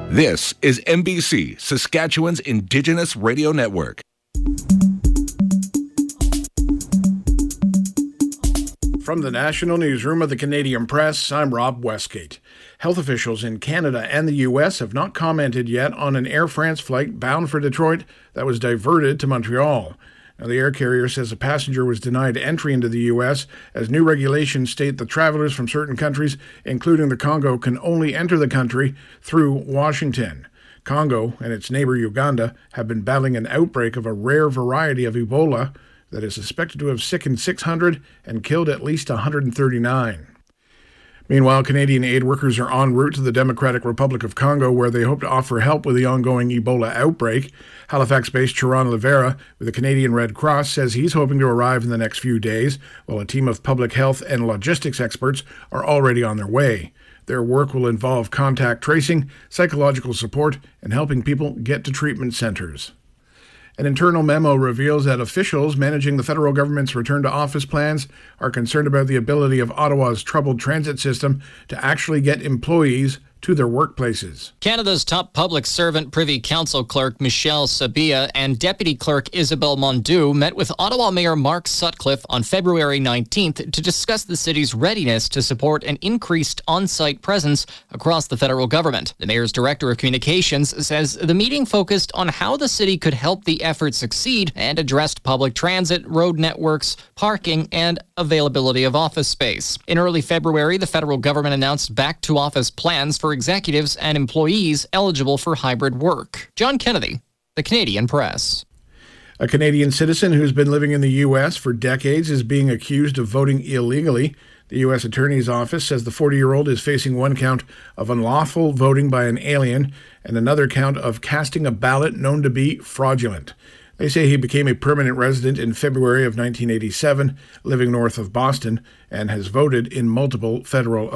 This is NBC, Saskatchewan's Indigenous Radio Network. From the National Newsroom of the Canadian Press, I'm Rob Westgate. Health officials in Canada and the U.S. have not commented yet on an Air France flight bound for Detroit that was diverted to Montreal. Now, the air carrier says a passenger was denied entry into the U.S. as new regulations state that travelers from certain countries, including the Congo, can only enter the country through Washington. Congo and its neighbor Uganda have been battling an outbreak of a rare variety of Ebola that is suspected to have sickened 600 and killed at least 139. Meanwhile, Canadian aid workers are en route to the Democratic Republic of Congo, where they hope to offer help with the ongoing Ebola outbreak. Halifax-based Chiron Rivera with the Canadian Red Cross says he's hoping to arrive in the next few days, while a team of public health and logistics experts are already on their way. Their work will involve contact tracing, psychological support, and helping people get to treatment centers. An internal memo reveals that officials managing the federal government's return-to-office plans are concerned about the ability of Ottawa's troubled transit system to actually get employees to their workplaces. Canada's top public servant Privy Council clerk Michelle Sabia and Deputy Clerk Isabelle Mondeau met with Ottawa Mayor Mark Sutcliffe on February 19th to discuss the city's readiness to support an increased on-site presence across the federal government. The mayor's director of communications says the meeting focused on how the city could help the effort succeed and addressed public transit, road networks, parking, and availability of office space. In early February, the federal government announced back-to-office plans for executives and employees eligible for hybrid work. John Kennedy, the Canadian Press. A Canadian citizen who's been living in the U.S. for decades is being accused of voting illegally. The U.S. Attorney's Office says the 40-year-old is facing one count of unlawful voting by an alien and another count of casting a ballot known to be fraudulent. They say he became a permanent resident in February of 1987, living north of Boston, and has voted in multiple federal